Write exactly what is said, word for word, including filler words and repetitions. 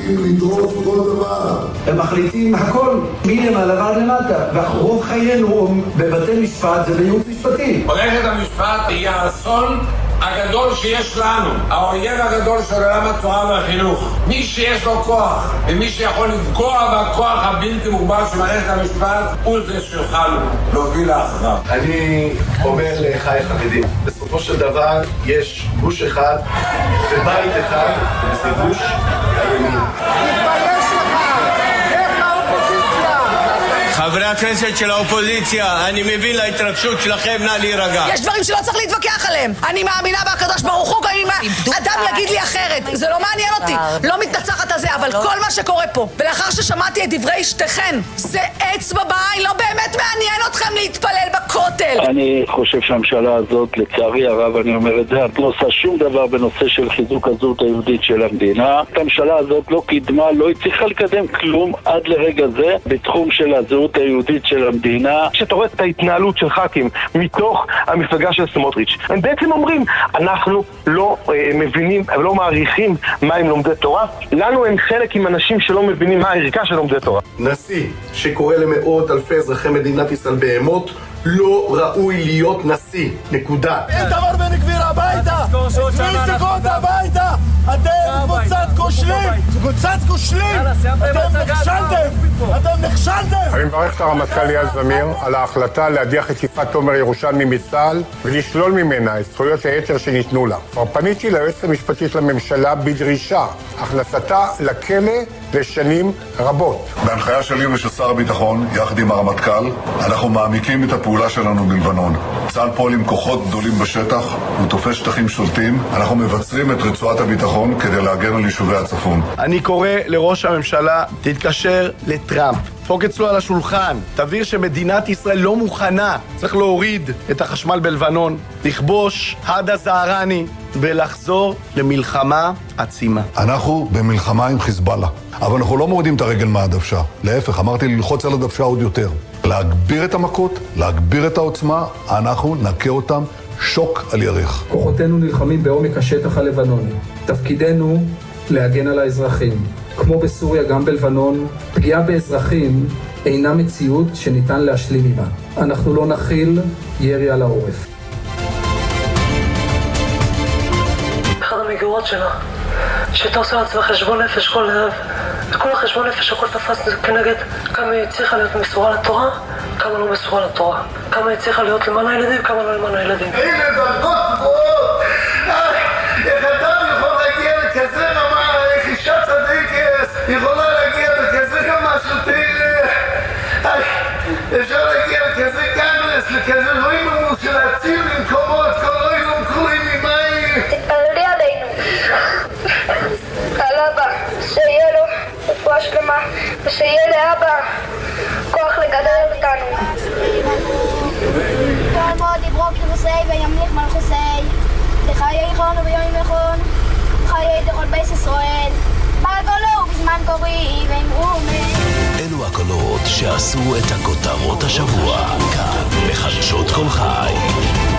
ממשיכים לדרוס כל דבר. הם מחליטים הכל מלמעלה ועד למטה, ורוב חיינו בבתי משפט זה בייעוץ משפטי. מערכת המשפט היא האסון הגדול שיש לנו, האויב הגדול של עולם התורה והחינוך. מי שיש לו כוח ומי שיכול לפגוע בכוח הבלתי מוגבל של מערכת המשפט הוא זה שיוכל להוביל לאחריו. אני אומר לחי חרדים, בסופו של דבר יש גוש אחד ובית אחד, וזה גוש הימין. תתבייש לך! איך האופוזיציה? חברי הכנסת של האופוזיציה, אני מבין להתרגשות שלכם, נא להירגע. יש דברים שלא צריך להתווכח עליהם. אני מאמינה בהקדוש ברוך הוא, גם אם אדם יגיד לי אחרת. זה לא מעניין אותי. לא מתנצחת על זה, אבל כל מה שקורה פה, ולאחר ששמעתי את דברי אשתכן, זה אצבע בעין, לא באמת מעניין אתכם להתפלל בכותל. אני חושב שהממשלה הזאת, לצערי הרב, אני אומר את זה, את לא עושה שום דבר בנושא של חיזוק הזהות היהודית של המדינה. הממשלה הזאת לא קידמה, לא הצליחה לקדם כלום עד לרגע זה בתחום של הזהות היהודית של המדינה. כשאתה רואה את ההתנהלות של ח"כים מתוך המפלגה של סמוטריץ', הם בעצם אומרים, אנחנו לא אה, מבינים, לא מעריכים מה הם לומדי תורה. לנו אין חלק עם אנשים שלא מבינים מה הערכה של לומדי תורה. נשיא שקורא למאות אלפי אזרחי מדינת ישראל בהמות לא ראוי להיות נשיא, נקודה. איתמר בן גביר הביתה! מי סגות הביתה! אתם קבוצת כושלים! קבוצת כושלים! אתם נכשלתם! אתם נכשלתם! אני מברך את הרמטכ"ל אייל זמיר על ההחלטה להדיח את יפעת תומר ירושלמי מצה"ל ולשלול ממנה את זכויות היתר שניתנו לה. כבר פניתי ליועצת המשפטית לממשלה בדרישה הכנסתה לכלא לשנים רבות. בהנחיה שלי ושל שר הביטחון, יחד עם הרמטכ"ל, אנחנו מעמיקים את הפעולה שלנו בלבנון. צה"ל פועל עם כוחות גדולים בשטח, הוא תופס שטחים שולטים. אנחנו מבצרים את רצועת הביטחון כדי להגן על יישובי הצפון. אני קורא לראש הממשלה, תתקשר לטראמפ. דפוק אצלו על השולחן, תבהיר שמדינת ישראל לא מוכנה. צריך להוריד את החשמל בלבנון, לכבוש עדה זהרני ולחזור למלחמה עצימה. אנחנו במלחמה עם חיזבאללה, אבל אנחנו לא מורידים את הרגל מהדוושה. להפך, אמרתי ללחוץ על הדוושה עוד יותר. להגביר את המכות, להגביר את העוצמה, אנחנו נקה אותם שוק על ירך. כוחותינו נלחמים בעומק השטח הלבנוני. תפקידנו להגן על האזרחים. כמו בסוריה, גם בלבנון, פגיעה באזרחים אינה מציאות שניתן להשלים עימה. אנחנו לא נכיל ירי על העורף. אחד המגירות שלה, שאתה עושה לעצמך חשבון נפש כל ערב, וכל החשבון נפש הכל תפס כנגד כמה היא צריכה להיות מסורה לתורה, כמה לא מסורה לתורה, כמה היא צריכה להיות למען הילדים, כמה לא למען הילדים. הנה דרגות גבוהות! איך אדם יכול להגיע לכזה רמה, איך אישה צדיקת יכולה להגיע לכזה רמה שוטר, אפשר להגיע לכזה גנרס, לכזה אלוהים אמור של להציל במקומות, כל אלוהים כחולים ממים. תתפללי עלינו, על אבא, שיהיה לו רפואה שלמה, ושיהיה לאבא כוח לגדל אותנו. כל מאוד יברוק יחוסי וימליך מלכוסי, לחיי איכון וביום איכון, חיי דכל בייס ישראל, בגולו ובזמן קורי ואמרו מי. אלו הקולות שעשו את הכותרות השבוע, כאן בחדשות כל חי.